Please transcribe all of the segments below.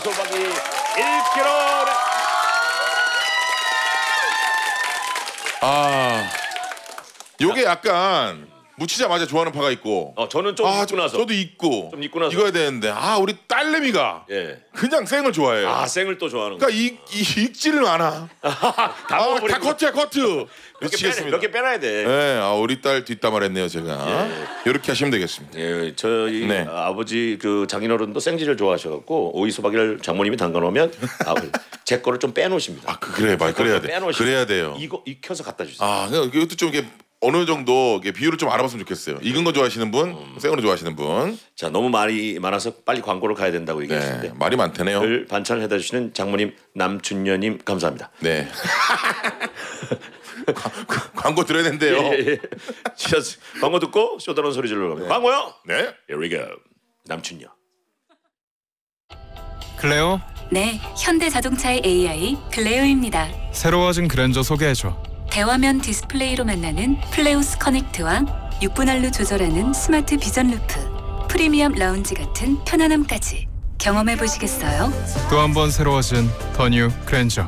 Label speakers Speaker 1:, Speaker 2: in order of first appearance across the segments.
Speaker 1: 소박이 1kg.
Speaker 2: 요게 약간 묻히자마자 좋아하는 파가 있고.
Speaker 1: 저는 좀 익고 나서.
Speaker 2: 저도 익고.
Speaker 1: 좀 익고 나서.
Speaker 2: 익어야 되는데 우리 딸내미가 그냥 생을 좋아해요.
Speaker 1: 생을 또 좋아하는 거.
Speaker 2: 그러니까 익지를 않아. 다 커트야 커트. 미치겠습니다.
Speaker 1: 몇 개 빼놔야 돼.
Speaker 2: 네, 우리 딸 뒷담화를 했네요 제가. 이렇게 하시면 되겠습니다.
Speaker 1: 예, 저희 아버지 그 장인어른도 생지를 좋아하셔갖고 오이 소박이를 장모님이 담가놓으면 제 거를 좀 빼놓으십니다.
Speaker 2: 그래, 그래야 돼. 그래야 돼요.
Speaker 1: 이거 익혀서 갖다 주세요.
Speaker 2: 이것도 좀 이게 어느 정도 비율을 좀 알아봤으면 좋겠어요. 익은 거 좋아하시는 분, 생으로 좋아하시는 분.
Speaker 1: 자, 너무 말이 많아서 빨리 광고를 가야 된다고 얘기하시는데
Speaker 2: 말이 많다네요.
Speaker 1: 늘 반찬을 해다 주시는 장모님 남춘녀님 감사합니다.
Speaker 2: 네. 광고 들어야 된대요.
Speaker 1: 자, 광고 듣고 쇼다론 소리 질러 갑니다. 광고요?
Speaker 2: 네.
Speaker 1: Here we go. 남춘녀.
Speaker 3: 클레오?
Speaker 4: 네, 현대자동차의 AI 클레오입니다.
Speaker 3: 새로워진 그랜저 소개해줘.
Speaker 4: 대화면 디스플레이로 만나는 플레우스 커넥트와 6분할로 조절하는 스마트 비전 루프, 프리미엄 라운지 같은 편안함까지 경험해 보시겠어요?
Speaker 3: 또 한 번 새로워진 더 뉴 그랜저.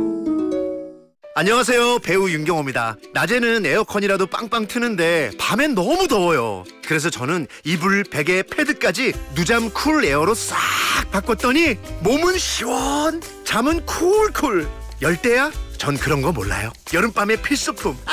Speaker 5: 안녕하세요, 배우 윤경호입니다. 낮에는 에어컨이라도 빵빵 트는데 밤엔 너무 더워요. 그래서 저는 이불, 베개, 패드까지 누잠 쿨 에어로 싹 바꿨더니 몸은 시원, 잠은 쿨쿨. 열대야? 전 그런 거 몰라요. 여름밤의 필수품